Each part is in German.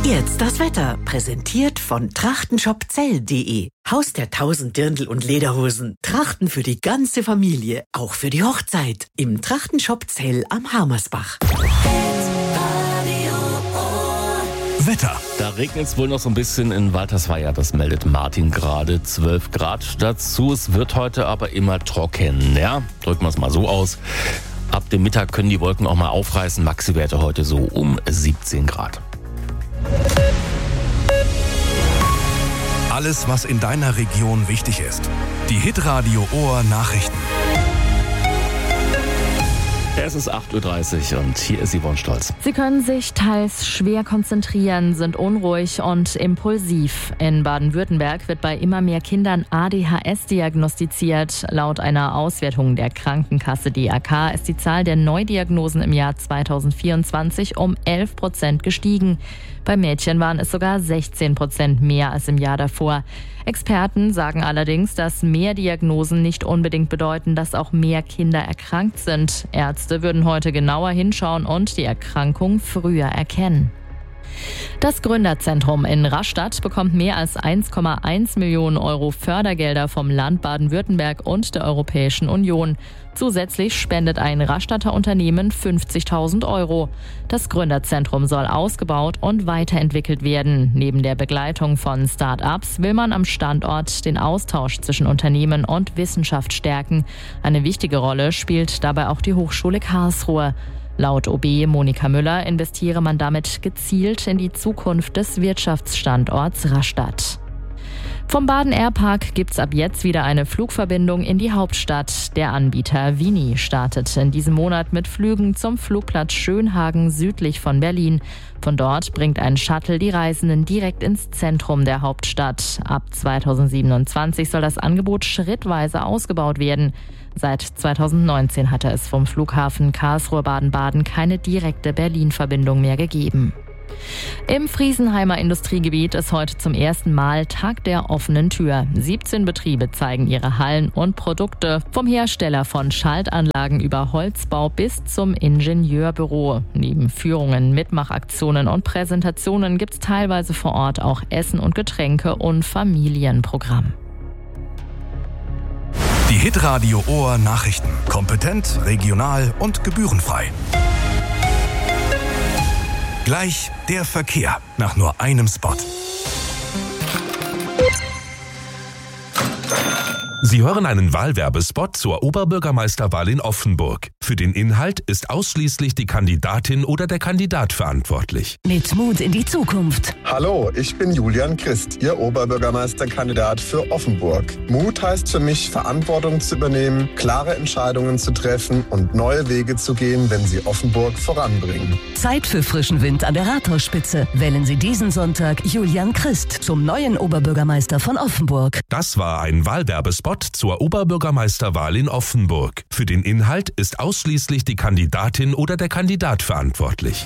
Jetzt das Wetter, präsentiert von trachtenshopzell.de. Haus der 1000 Dirndl und Lederhosen. Trachten für die ganze Familie, auch für die Hochzeit. Im Trachtenshop Zell am Harmersbach. Wetter. Da regnet es wohl noch so ein bisschen in Waltersweier, das meldet Martin gerade. 12 Grad dazu. Es wird heute aber immer trocken. Ja, drücken wir es mal so aus. Ab dem Mittag können die Wolken auch mal aufreißen. Maxi-Werte heute so um 17 Grad. Alles, was in deiner Region wichtig ist. Die Hitradio Ohr Nachrichten. Es ist 8.30 Uhr und hier ist Yvonne Stolz. Sie können sich teils schwer konzentrieren, sind unruhig und impulsiv. In Baden-Württemberg wird bei immer mehr Kindern ADHS diagnostiziert. Laut einer Auswertung der Krankenkasse DAK ist die Zahl der Neudiagnosen im Jahr 2024 um 11% gestiegen. Bei Mädchen waren es sogar 16% mehr als im Jahr davor. Experten sagen allerdings, dass mehr Diagnosen nicht unbedingt bedeuten, dass auch mehr Kinder erkrankt sind. Ärzte würden heute genauer hinschauen und die Erkrankung früher erkennen. Das Gründerzentrum in Rastatt bekommt mehr als 1,1 Millionen Euro Fördergelder vom Land Baden-Württemberg und der Europäischen Union. Zusätzlich spendet ein Rastatter Unternehmen 50.000 Euro. Das Gründerzentrum soll ausgebaut und weiterentwickelt werden. Neben der Begleitung von Start-ups will man am Standort den Austausch zwischen Unternehmen und Wissenschaft stärken. Eine wichtige Rolle spielt dabei auch die Hochschule Karlsruhe. Laut OB Monika Müller investiere man damit gezielt in die Zukunft des Wirtschaftsstandorts Rastatt. Vom Baden Airpark gibt's ab jetzt wieder eine Flugverbindung in die Hauptstadt. Der Anbieter Vini startet in diesem Monat mit Flügen zum Flugplatz Schönhagen südlich von Berlin. Von dort bringt ein Shuttle die Reisenden direkt ins Zentrum der Hauptstadt. Ab 2027 soll das Angebot schrittweise ausgebaut werden. Seit 2019 hatte es vom Flughafen Karlsruhe-Baden-Baden keine direkte Berlin-Verbindung mehr gegeben. Im Friesenheimer Industriegebiet ist heute zum ersten Mal Tag der offenen Tür. 17 Betriebe zeigen ihre Hallen und Produkte, vom Hersteller von Schaltanlagen über Holzbau bis zum Ingenieurbüro. Neben Führungen, Mitmachaktionen und Präsentationen gibt's teilweise vor Ort auch Essen und Getränke und Familienprogramm. Die Hitradio Ohr Nachrichten. Kompetent, regional und gebührenfrei. Gleich der Verkehr nach nur einem Spot. Sie hören einen Wahlwerbespot zur Oberbürgermeisterwahl in Offenburg. Für den Inhalt ist ausschließlich die Kandidatin oder der Kandidat verantwortlich. Mit Mut in die Zukunft. Hallo, ich bin Julian Christ, Ihr Oberbürgermeisterkandidat für Offenburg. Mut heißt für mich, Verantwortung zu übernehmen, klare Entscheidungen zu treffen und neue Wege zu gehen, wenn sie Offenburg voranbringen. Zeit für frischen Wind an der Rathausspitze. Wählen Sie diesen Sonntag Julian Christ zum neuen Oberbürgermeister von Offenburg. Das war ein Wahlwerbespot zur Oberbürgermeisterwahl in Offenburg. Für den Inhalt ist ausschließlich die Kandidatin oder der Kandidat verantwortlich.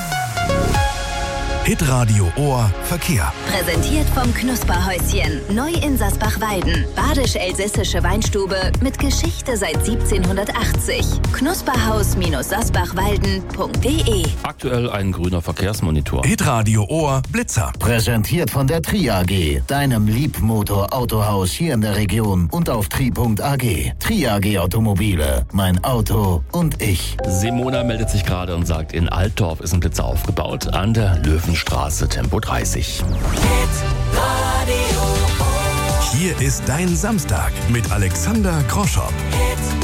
Hitradio Ohr Verkehr. Präsentiert vom Knusperhäuschen. Neu in Sasbach-Weiden. Badisch-elsässische Weinstube mit Geschichte seit 1780. Knusperhaus-sasbachwalden.de. Aktuell ein grüner Verkehrsmonitor. Hitradio Ohr Blitzer. Präsentiert von der Tri AG, deinem Liebmotor-Autohaus hier in der Region und auf tri.ag. Tri AG Automobile, mein Auto und ich. Simona meldet sich gerade und sagt, in Altdorf ist ein Blitzer aufgebaut. An der Löwenstraße, Tempo 30. Hier ist dein Samstag mit Alexander Groschow.